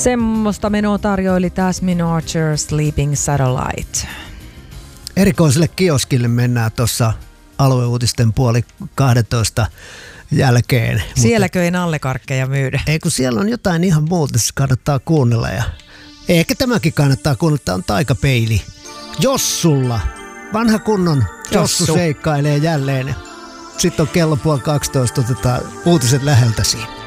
Semmoista menoa tarjoili Tasmin Archer Sleeping Satellite. Erikoiselle kioskille mennään tuossa alueuutisten 11:30 jälkeen. Sielläkö ei nallekarkkeja myydä? Ei, kun siellä on jotain ihan muuta, se kannattaa kuunnella. Ja ehkä tämäkin kannattaa kuunnella, tämä on Taikapeili. Jossulla, vanha kunnon Jossu seikkailee jälleen. Sitten on kello 11:30, otetaan uutiset läheltä siinä.